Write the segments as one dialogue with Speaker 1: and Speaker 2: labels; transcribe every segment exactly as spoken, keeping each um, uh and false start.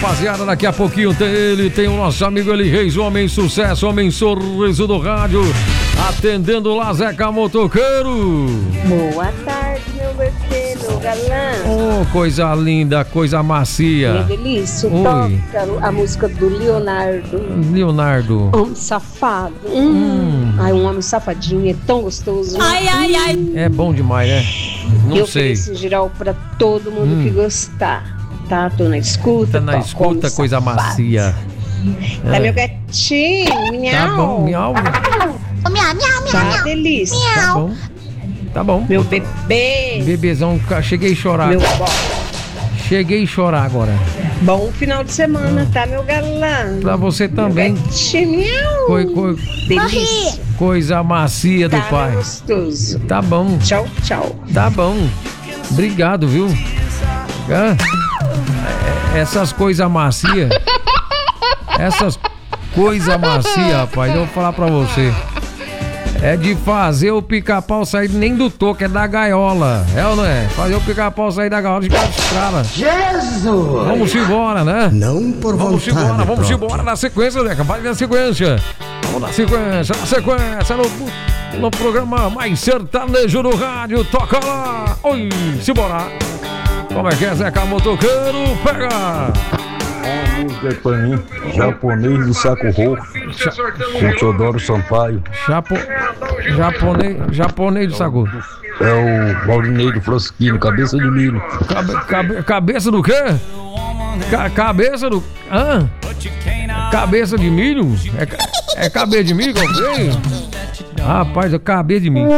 Speaker 1: rapaziada, daqui a pouquinho tem ele, tem o nosso amigo Eli Reis, o homem sucesso, homem sorriso do rádio, atendendo lá, Zeca Motoqueiro.
Speaker 2: Boa tarde, meu bebê, meu galã.
Speaker 1: Oh, coisa linda, coisa macia.
Speaker 2: Minha delícia,
Speaker 1: Oi.
Speaker 2: toca a música do Leonardo.
Speaker 1: Leonardo.
Speaker 2: Homem safado. Hum. Hum. Ai, um homem safadinho, é tão gostoso.
Speaker 3: Ai, ai, ai.
Speaker 1: É bom demais, né? Não
Speaker 2: Eu
Speaker 1: sei.
Speaker 2: ofereço em geral pra todo mundo hum. que gostar. Tá, tô na escuta.
Speaker 1: Tá na
Speaker 2: toca,
Speaker 1: escuta, coisa
Speaker 2: safado.
Speaker 1: macia.
Speaker 2: Tá,
Speaker 1: é.
Speaker 2: meu gatinho, miau.
Speaker 1: Tá bom, miau.
Speaker 3: Oh, miau, miau, miau.
Speaker 2: Tá, delícia.
Speaker 1: Tá bom. Tá bom.
Speaker 2: Meu bebê.
Speaker 1: Bebezão, cheguei a chorar.
Speaker 2: Meu bom.
Speaker 1: Cheguei a chorar agora.
Speaker 2: Bom final de semana, hum. tá, meu galã?
Speaker 1: Pra você também.
Speaker 2: Meu gatinho, miau.
Speaker 1: Coi, coi,
Speaker 2: delícia.
Speaker 1: Coisa macia do
Speaker 2: tá,
Speaker 1: pai.
Speaker 2: Gostoso.
Speaker 1: Tá bom.
Speaker 2: Tchau, tchau.
Speaker 1: Tá bom. Obrigado, viu? Ah, essas coisas macias. Essas coisas macias, rapaz, eu vou falar pra você. É de fazer o pica-pau sair nem do toco, é da gaiola. É ou não é? Fazer o pica-pau sair da gaiola de cada estrada.
Speaker 4: Jesus!
Speaker 1: Vamos embora, né?
Speaker 4: Não por
Speaker 1: vamos
Speaker 4: vontade
Speaker 1: embora, vamos
Speaker 4: própria.
Speaker 1: embora na sequência, Zeca. Vai na sequência. Vamos na sequência, na sequência, no, no programa mais sertanejo do rádio. Toca lá. Oi, simbora. Como é que é, Zeca Motoqueiro? Pega!
Speaker 5: A música é pra mim, japonês do saco roxo, com Teodoro Sampaio.
Speaker 1: Japo... Japonês, japonês do saco.
Speaker 5: É o Valdinei do Frosquinho, cabeça de milho.
Speaker 1: Cabe, cabe, cabeça do quê? Ca, cabeça do... Hã? Cabeça de milho? É, é cabeça de milho que eu falei? Rapaz, é cabeça de milho.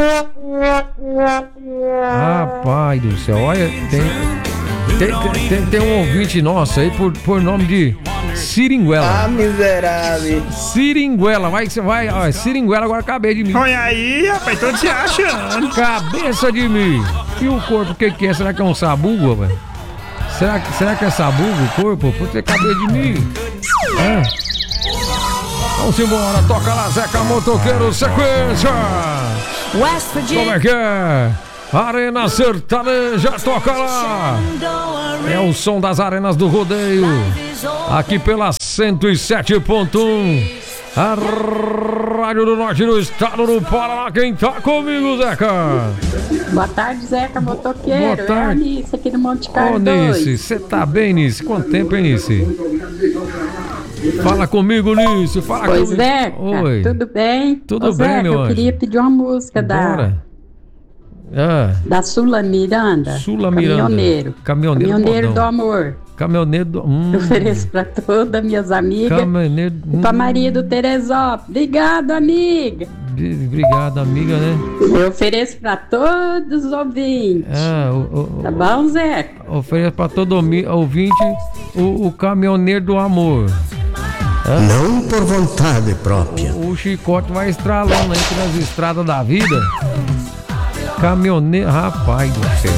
Speaker 1: Rapaz do céu, olha, tem... Tem, tem, tem um ouvinte nosso aí por, por nome de Siringuela.
Speaker 6: Ah, miserável.
Speaker 1: Siringuela, vai que você vai. Ó, Siringuela, agora cabeça de mim.
Speaker 6: Olha aí, rapaz, tô te achando.
Speaker 1: Cabeça de mim. E o corpo, o que que é? Será que é um sabugo, velho? Será, será que é sabugo o corpo? Por ter cabeça de mim. É. Vamos embora, toca lá, Zeca Motoqueiro, sequência.
Speaker 3: West Virginia.
Speaker 1: Como é que é? Arena Sertaneja, toca lá. É o som das arenas do rodeio. Aqui pela cento e sete ponto um. A Rádio do Norte do Estado do Paraná. Quem tá comigo, Zeca?
Speaker 7: Boa tarde, Zeca Motoqueiro.
Speaker 1: Boa tarde.
Speaker 7: É a Nice aqui do Monte Carlo.
Speaker 1: Ô, Nice, você tá bem, Nice? Quanto tempo, hein, Nice? Fala comigo, Nice. Fala
Speaker 7: pois
Speaker 1: comigo.
Speaker 7: Zeca,
Speaker 1: Oi.
Speaker 7: tudo bem?
Speaker 1: Tudo
Speaker 7: Ô,
Speaker 1: bem,
Speaker 7: Zeca,
Speaker 1: meu
Speaker 7: eu
Speaker 1: anjo.
Speaker 7: queria pedir uma música
Speaker 1: Bora.
Speaker 7: da...
Speaker 1: Ah.
Speaker 7: Da Sula Miranda.
Speaker 1: Sula Miranda.
Speaker 7: Caminhoneiro.
Speaker 1: Caminhoneiro,
Speaker 7: Caminhoneiro do
Speaker 1: modão.
Speaker 7: amor.
Speaker 1: Caminhoneiro do... Hum.
Speaker 7: Eu ofereço pra todas as minhas amigas.
Speaker 1: Caminhoneiro...
Speaker 7: E pra Maria do Teresópolis. Obrigado, amiga.
Speaker 1: Obrigado, amiga, né?
Speaker 7: Eu ofereço pra todos os ouvintes.
Speaker 1: Ah, o, o,
Speaker 7: tá bom, Zeca?
Speaker 1: Ofereço pra todo ouvinte o, o caminhoneiro do amor.
Speaker 4: Ah? Não por vontade própria.
Speaker 1: O, o chicote vai estralando aí nas estradas da vida. Caminhoneiro, rapaz do céu.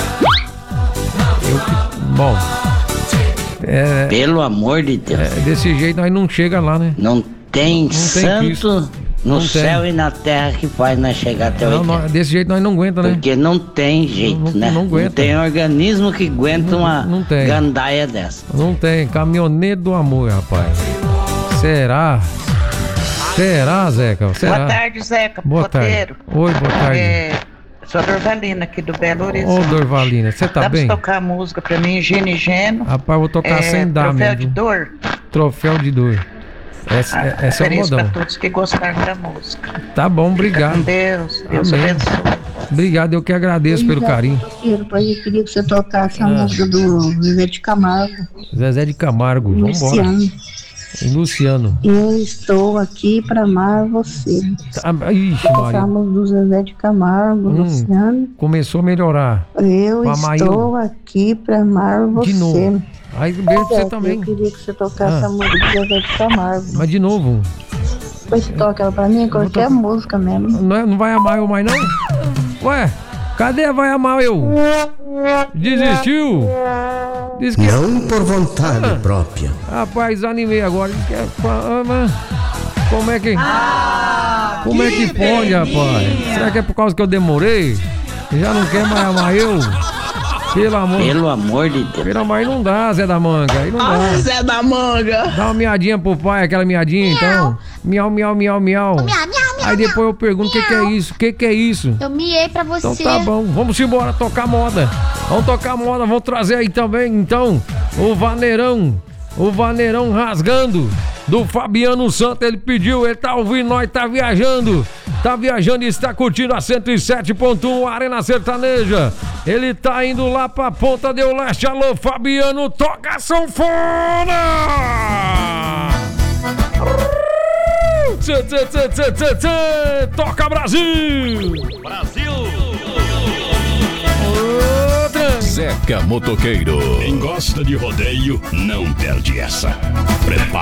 Speaker 1: Eu, bom. É,
Speaker 8: Pelo amor de Deus.
Speaker 1: É, desse jeito nós não chega lá, né?
Speaker 8: Não tem,
Speaker 1: não
Speaker 8: santo
Speaker 1: tem
Speaker 8: no
Speaker 1: não
Speaker 8: céu
Speaker 1: tem.
Speaker 8: e na terra que faz nós chegar até o
Speaker 1: não, Desse jeito nós não aguenta, né?
Speaker 8: Porque não tem jeito,
Speaker 1: não,
Speaker 8: né?
Speaker 1: Não, aguenta.
Speaker 8: Não tem organismo que aguenta
Speaker 1: não,
Speaker 8: uma
Speaker 1: não tem.
Speaker 8: gandaia dessa.
Speaker 1: Não tem. Caminhoneiro do amor, rapaz. Será? Será, Zeca? Será?
Speaker 9: Boa tarde, Zeca.
Speaker 1: Boa
Speaker 9: Poteiro.
Speaker 1: tarde. Oi, boa tarde.
Speaker 9: É, sou a Dorvalina aqui do Belo Horizonte.
Speaker 1: Ô, Dorvalina, você tá
Speaker 9: Dá
Speaker 1: bem?
Speaker 9: Dá pra tocar a música pra mim, Gino e Geno.
Speaker 1: Rapaz, vou tocar
Speaker 9: é,
Speaker 1: sem dar
Speaker 9: Troféu
Speaker 1: mesmo.
Speaker 9: de Dor.
Speaker 1: Troféu de Dor. Essa,
Speaker 9: ah,
Speaker 1: essa é o modão.
Speaker 9: pra todos que gostaram da música.
Speaker 1: Tá bom, obrigado.
Speaker 9: Fica com Deus, Deus
Speaker 1: Amém.
Speaker 9: abençoe.
Speaker 1: Obrigado, eu que agradeço pelo carinho.
Speaker 10: Eu queria que você tocasse a ah. música do Zezé de Camargo.
Speaker 1: Zezé de Camargo,
Speaker 10: Luciano.
Speaker 1: Vambora. Luciano.
Speaker 10: Eu estou aqui pra amar você.
Speaker 1: Tá, ixi,
Speaker 10: tocamos do Zezé de Camargo, hum, Luciano.
Speaker 1: Começou a melhorar.
Speaker 10: Eu estou aqui pra amar você.
Speaker 1: De novo. Aí beijo pra você também.
Speaker 10: Eu queria que você tocasse ah. a música do Zezé de Camargo.
Speaker 1: Mas de novo.
Speaker 10: Depois você toca ela pra mim, qualquer to... música mesmo.
Speaker 1: Não, é, não vai amar eu mais não? Ué, cadê vai amar eu? Desistiu?
Speaker 4: Diz que... Não por vontade ah, própria.
Speaker 1: Rapaz, animei agora. Diz que é... Como é que... Ah, Como que é que pode, rapaz? Será que é por causa que eu demorei? Já não quer mais amar eu? Pelo amor,
Speaker 8: Pelo amor de Deus.
Speaker 1: pelo amor, aí não dá, Zé da Manga. Aí não dá.
Speaker 6: Ah, Zé da Manga.
Speaker 1: Dá uma miadinha pro pai, aquela miadinha, então. Miau, miau, miau, miau.
Speaker 3: Miau, miau, miau,
Speaker 1: Aí depois eu pergunto o que, que é isso, o que, que é isso?
Speaker 3: Eu miei pra você.
Speaker 1: Então tá bom, vamos embora tocar moda. Vamos tocar moda, vamos trazer aí também, então, o vaneirão. O vaneirão rasgando do Fabiano Santos. Ele pediu, ele tá ouvindo nós, tá viajando. Tá viajando e está curtindo a cento e sete ponto um Arena Sertaneja. Ele tá indo lá pra Ponta do Leste. Alô, Fabiano, toca a sanfona! Tchê, tchê, tchê, tchê, tchê, tchê. Toca, Brasil!
Speaker 11: Brasil!
Speaker 1: Outra.
Speaker 11: Zeca Motoqueiro. Quem gosta de rodeio, não perde essa. Prepara.